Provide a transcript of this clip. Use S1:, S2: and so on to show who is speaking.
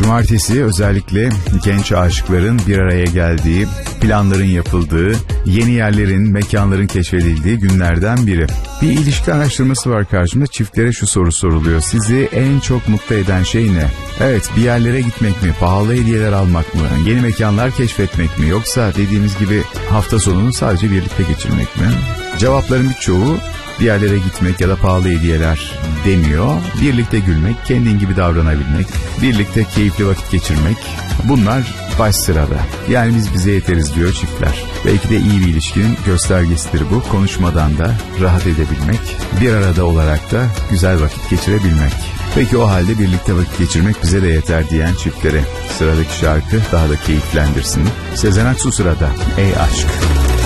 S1: Cumartesi özellikle genç aşıkların bir araya geldiği, planların yapıldığı, yeni yerlerin, mekanların keşfedildiği günlerden biri. Bir ilişki araştırması var karşımda. Çiftlere şu soru soruluyor: sizi en çok mutlu eden şey ne? Evet, bir yerlere gitmek mi, pahalı hediyeler almak mı, yeni mekanlar keşfetmek mi, yoksa dediğimiz gibi hafta sonunu sadece birlikte geçirmek mi? Cevapların birçoğu bir yerlere gitmek ya da pahalı hediyeler demiyor. Birlikte gülmek, kendin gibi davranabilmek, birlikte keyifli vakit geçirmek, bunlar baş sırada. Yani biz bize yeteriz diyor çiftler. Belki de iyi bir ilişkinin göstergesidir bu. Konuşmadan da rahat edebilmek, bir arada olarak da güzel vakit geçirebilmek. Peki o halde birlikte vakit geçirmek bize de yeter diyen çiftlere sıradaki şarkı daha da keyiflendirsin. Sezen Aksu sırada. Ey aşk.